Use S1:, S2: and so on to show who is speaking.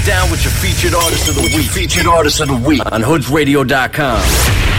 S1: sit down with your featured artist of the week.
S2: Featured artist of the week
S1: On hoodsradio.com.